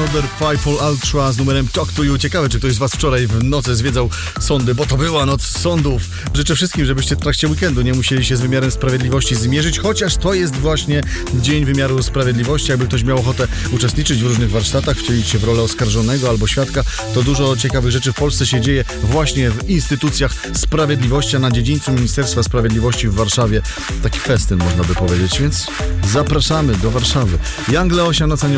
Order 5 Ultra z numerem Talk to You. Ciekawe, czy ktoś z was wczoraj w nocy zwiedzał sądy, bo to była noc sądów. Życzę wszystkim, żebyście w trakcie weekendu nie musieli się z wymiarem sprawiedliwości zmierzyć, chociaż to jest właśnie Dzień Wymiaru Sprawiedliwości. Jakby ktoś miał ochotę uczestniczyć w różnych warsztatach, wcielić się w rolę oskarżonego albo świadka, to dużo ciekawych rzeczy w Polsce się dzieje właśnie w instytucjach sprawiedliwości, a na dziedzińcu Ministerstwa Sprawiedliwości w Warszawie taki festyn, można by powiedzieć, więc zapraszamy do Warszawy. Young Leosia, Noc Anioła.